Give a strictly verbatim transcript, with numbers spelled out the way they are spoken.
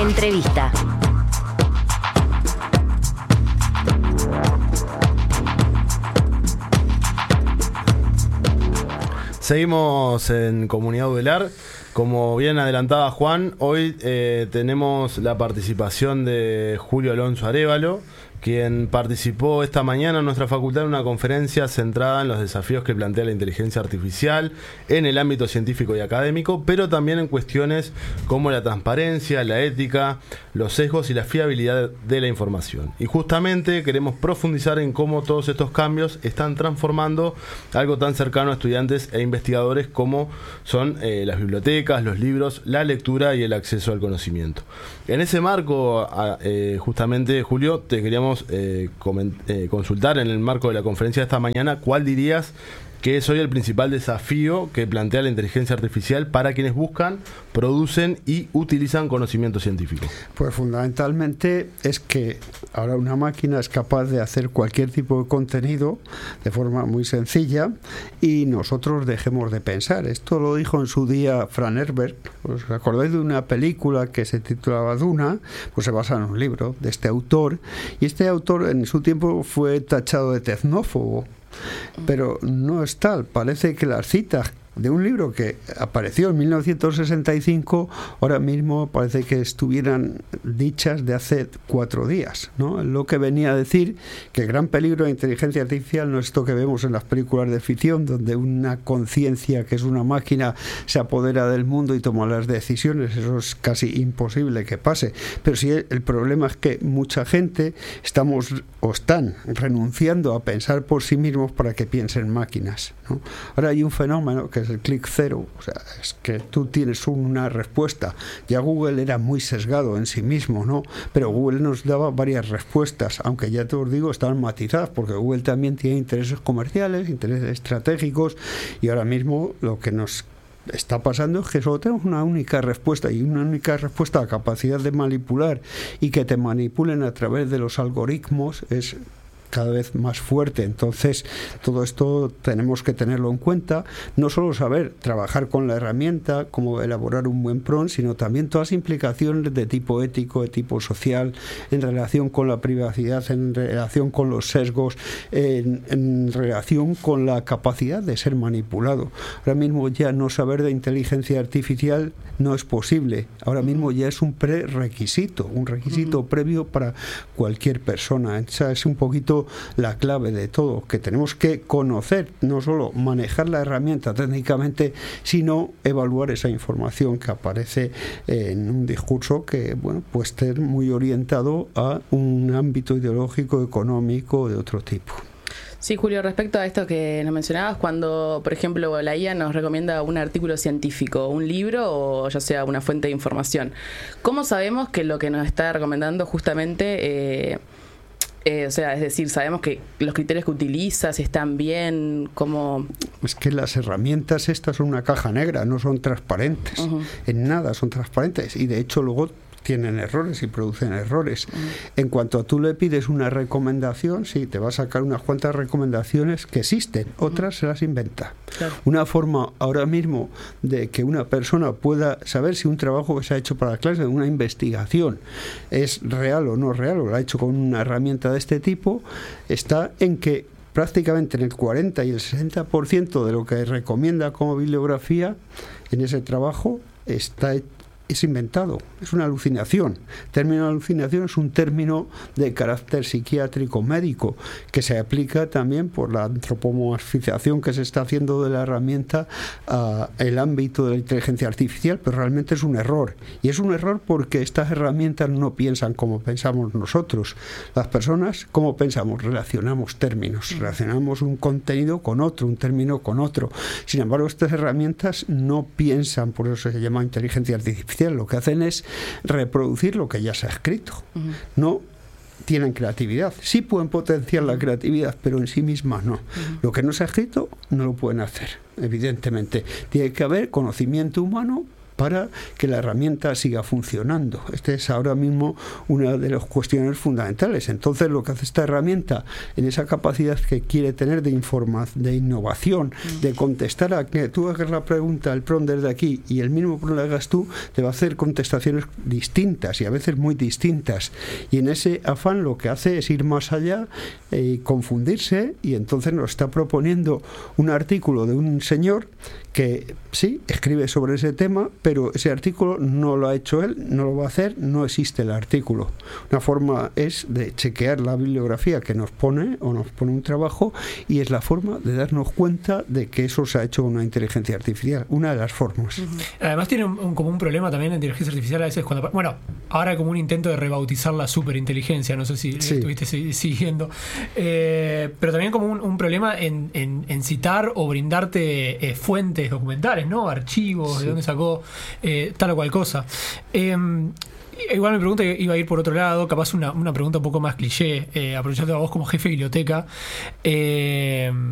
Entrevista. Seguimos en Comunidad Udelar. Como bien adelantaba Juan, hoy eh, tenemos la participación de Julio Alonso Arévalo, quien participó esta mañana en nuestra facultad en una conferencia centrada en los desafíos que plantea la inteligencia artificial en el ámbito científico y académico, pero también en cuestiones como la transparencia, la ética, los sesgos y la fiabilidad de la información. Y justamente queremos profundizar en cómo todos estos cambios están transformando algo tan cercano a estudiantes e investigadores como son eh, las bibliotecas, los libros, la lectura y el acceso al conocimiento. En ese marco, eh, justamente, Julio, te queríamos Eh, coment- eh, consultar en el marco de la conferencia de esta mañana, ¿cuál dirías que es hoy el principal desafío que plantea la inteligencia artificial para quienes buscan, producen y utilizan conocimiento científico? Pues fundamentalmente es que ahora una máquina es capaz de hacer cualquier tipo de contenido de forma muy sencilla y nosotros dejemos de pensar. Esto lo dijo en su día Frank Herbert. ¿Os acordáis de una película que se titulaba Duna? Pues se basa en un libro de este autor, y este autor en su tiempo fue tachado de tecnófobo. Pero no es tal, parece que las citas de un libro que apareció en mil novecientos sesenta y cinco ahora mismo parece que estuvieran dichas de hace cuatro días, ¿no? Lo que venía a decir que el gran peligro de la inteligencia artificial no es esto que vemos en las películas de ficción, donde una conciencia que es una máquina se apodera del mundo y toma las decisiones. Eso es casi imposible que pase, pero sí el problema es que mucha gente estamos o están renunciando a pensar por sí mismos para que piensen máquinas, ¿no? Ahora hay un fenómeno que es el clic cero, o sea, es que tú tienes una respuesta. Ya Google era muy sesgado en sí mismo, ¿no? Pero Google nos daba varias respuestas, aunque ya te os digo, estaban matizadas, porque Google también tiene intereses comerciales, intereses estratégicos, y ahora mismo lo que nos está pasando es que solo tenemos una única respuesta, y una única respuesta a capacidad de manipular y que te manipulen a través de los algoritmos es cada vez más fuerte. Entonces todo esto tenemos que tenerlo en cuenta, no solo saber trabajar con la herramienta, cómo elaborar un buen prompt, sino también todas las implicaciones de tipo ético, de tipo social, en relación con la privacidad, en relación con los sesgos, en, en relación con la capacidad de ser manipulado. Ahora mismo ya no saber de inteligencia artificial no es posible, ahora mismo ya es un prerequisito, un requisito uh-huh. previo para cualquier persona. Esa es un poquito la clave de todo, que tenemos que conocer, no solo manejar la herramienta técnicamente, sino evaluar esa información que aparece en un discurso que, bueno, puede estar muy orientado a un ámbito ideológico, económico, de otro tipo. Sí, Julio, respecto a esto que nos mencionabas, cuando, por ejemplo, la I A nos recomienda un artículo científico, un libro o ya sea una fuente de información, ¿cómo sabemos que lo que nos está recomendando justamente... Eh, Eh, o sea, es decir, sabemos que los criterios que utilizas están bien, como... Es que las herramientas estas son una caja negra, no son transparentes, uh-huh. en nada son transparentes, y de hecho luego tienen errores y producen errores. Uh-huh. En cuanto a tú le pides una recomendación, sí, te va a sacar unas cuantas recomendaciones que existen, otras uh-huh. se las inventa. Claro. Una forma ahora mismo de que una persona pueda saber si un trabajo que se ha hecho para la clase, una investigación, es real o no real, o lo ha hecho con una herramienta de este tipo, está en que prácticamente en el cuarenta y el sesenta por ciento de lo que recomienda como bibliografía en ese trabajo está es inventado, es una alucinación. El término alucinación es un término de carácter psiquiátrico médico que se aplica también por la antropomorfización que se está haciendo de la herramienta al ámbito de la inteligencia artificial, pero realmente es un error, y es un error porque estas herramientas no piensan como pensamos nosotros. Las personas, ¿cómo pensamos? Relacionamos términos, relacionamos un contenido con otro, un término con otro. Sin embargo, estas herramientas no piensan, por eso se llama inteligencia artificial. Lo que hacen es reproducir lo que ya se ha escrito. Uh-huh. No tienen creatividad. Sí pueden potenciar la creatividad, pero en sí mismas no. Uh-huh. Lo que no se ha escrito no lo pueden hacer, evidentemente. Tiene que haber conocimiento humano para que la herramienta siga funcionando. Este es ahora mismo una de las cuestiones fundamentales. Entonces, lo que hace esta herramienta en esa capacidad que quiere tener de información, de innovación, mm. de contestar a que tú hagas la pregunta, el prompt desde aquí, y el mismo prompt lo hagas tú, te va a hacer contestaciones distintas y a veces muy distintas. Y en ese afán lo que hace es ir más allá y eh, confundirse, y entonces nos está proponiendo un artículo de un señor que sí, escribe sobre ese tema, pero ese artículo no lo ha hecho él, no lo va a hacer, no existe el artículo. Una forma es de chequear la bibliografía que nos pone, o nos pone un trabajo, y es la forma de darnos cuenta de que eso se ha hecho con una inteligencia artificial, una de las formas. Uh-huh. Además tiene un, un, como un problema también la inteligencia artificial a veces cuando... Bueno, ahora hay como un intento de rebautizar la superinteligencia, no sé si sí. estuviste siguiendo, eh, pero también como un, un problema en, en, en citar o brindarte eh, fuentes documentales, ¿no? Archivos, sí. de dónde sacó eh, tal o cual cosa. Eh, igual mi pregunta iba a ir por otro lado, capaz una, una pregunta un poco más cliché, eh, aprovechando a vos como jefe de biblioteca. Eh,